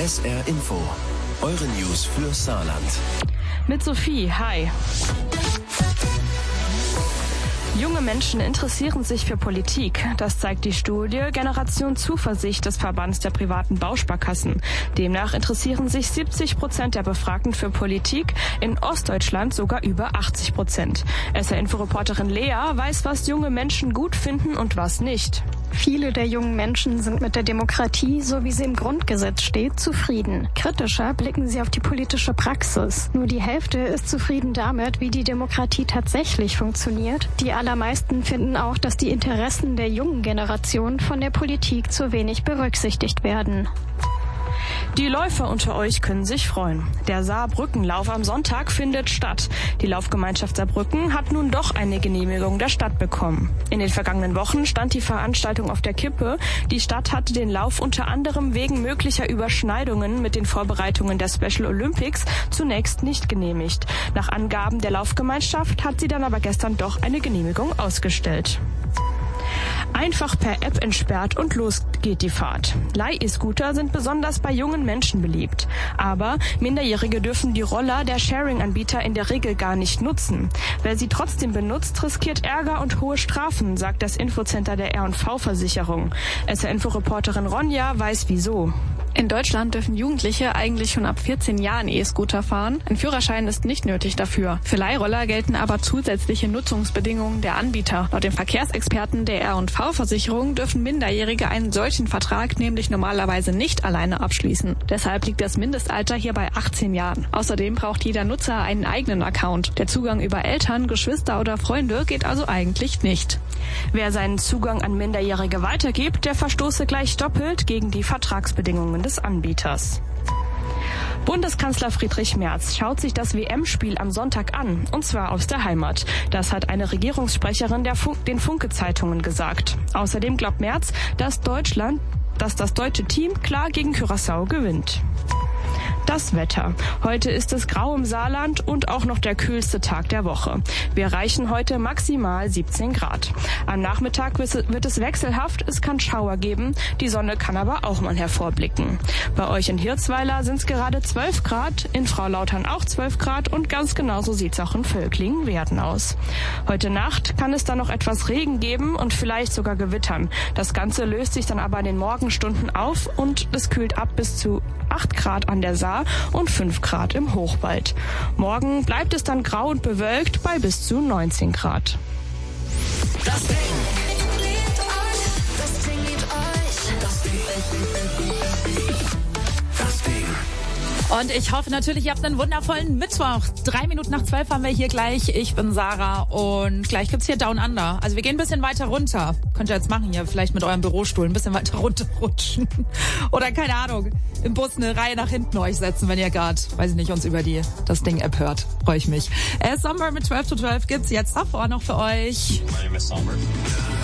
SR Info, eure News für Saarland. Mit Sophie, hi. Junge Menschen interessieren sich für Politik. Das zeigt die Studie Generation Zuversicht des Verbands der privaten Bausparkassen. Demnach interessieren sich 70% der Befragten für Politik, in Ostdeutschland sogar über 80%. SR-Info-Reporterin Lea weiß, was junge Menschen gut finden und was nicht. Viele der jungen Menschen sind mit der Demokratie, so wie sie im Grundgesetz steht, zufrieden. Kritischer blicken sie auf die politische Praxis. Nur die Hälfte ist zufrieden damit, wie die Demokratie tatsächlich funktioniert. Die allermeisten finden auch, dass die Interessen der jungen Generation von der Politik zu wenig berücksichtigt werden. Die Läufer unter euch können sich freuen. Der Saarbrückenlauf am Sonntag findet statt. Die Laufgemeinschaft Saarbrücken hat nun doch eine Genehmigung der Stadt bekommen. In den vergangenen Wochen stand die Veranstaltung auf der Kippe. Die Stadt hatte den Lauf unter anderem wegen möglicher Überschneidungen mit den Vorbereitungen der Special Olympics zunächst nicht genehmigt. Nach Angaben der Laufgemeinschaft hat sie dann aber gestern doch eine Genehmigung ausgestellt. Einfach per App entsperrt und los geht die Fahrt. Leih-E-Scooter sind besonders bei jungen Menschen beliebt. Aber Minderjährige dürfen die Roller der Sharing-Anbieter in der Regel gar nicht nutzen. Wer sie trotzdem benutzt, riskiert Ärger und hohe Strafen, sagt das Infocenter der R&V-Versicherung. SR-Info-Reporterin Ronja weiß wieso. In Deutschland dürfen Jugendliche eigentlich schon ab 14 Jahren E-Scooter fahren. Ein Führerschein ist nicht nötig dafür. Für Leihroller gelten aber zusätzliche Nutzungsbedingungen der Anbieter. Laut den Verkehrsexperten der R&V-Versicherung dürfen Minderjährige einen solchen Vertrag nämlich normalerweise nicht alleine abschließen. Deshalb liegt das Mindestalter hier bei 18 Jahren. Außerdem braucht jeder Nutzer einen eigenen Account. Der Zugang über Eltern, Geschwister oder Freunde geht also eigentlich nicht. Wer seinen Zugang an Minderjährige weitergibt, der verstoße gleich doppelt gegen die Vertragsbedingungen des Anbieters. Bundeskanzler Friedrich Merz schaut sich das WM-Spiel am Sonntag an, und zwar aus der Heimat. Das hat eine Regierungssprecherin den Funke-Zeitungen gesagt. Außerdem glaubt Merz, dass das deutsche Team klar gegen Curaçao gewinnt. Das Wetter. Heute ist es grau im Saarland und auch noch der kühlste Tag der Woche. Wir erreichen heute maximal 17 Grad. Am Nachmittag wird es wechselhaft, es kann Schauer geben, die Sonne kann aber auch mal hervorblicken. Bei euch in Hirzweiler sind es gerade 12 Grad, in Fraulautern auch 12 Grad und ganz genauso sieht es auch in Völklingen-Werden aus. Heute Nacht kann es dann noch etwas Regen geben und vielleicht sogar gewittern. Das Ganze löst sich dann aber in den Morgenstunden auf und es kühlt ab bis zu 8 Grad an der Saar und 5 Grad im Hochwald. Morgen bleibt es dann grau und bewölkt bei bis zu 19 Grad. Das Ding liebt euch. Das Ding liebt euch. Das Ding. Das Ding. Und ich hoffe natürlich, ihr habt einen wundervollen Mittwoch. 3 Minuten nach 12 haben wir hier gleich. Ich bin Sarah und gleich gibt's hier Down Under. Also wir gehen ein bisschen weiter runter. Könnt ihr jetzt machen hier, vielleicht mit eurem Bürostuhl ein bisschen weiter runterrutschen. Oder keine Ahnung, im Bus eine Reihe nach hinten euch setzen, wenn ihr gerade, weiß ich nicht, uns über das Ding-App hört. Freue ich mich. Summer mit 12 to 12 gibt's jetzt davor noch für euch. My name is Summer.